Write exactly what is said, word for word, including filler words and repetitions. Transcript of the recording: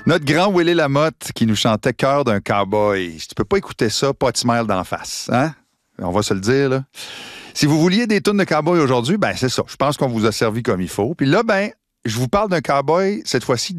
Notre grand Willy Lamotte qui nous chantait Cœur d'un cowboy. Tu peux pas écouter ça, pas de smile d'en face. Hein? On va se le dire, là. Si vous vouliez des tunes de cowboy aujourd'hui, ben c'est ça. Je pense qu'on vous a servi comme il faut. Puis là, ben, je vous parle d'un cowboy, cette fois-ci,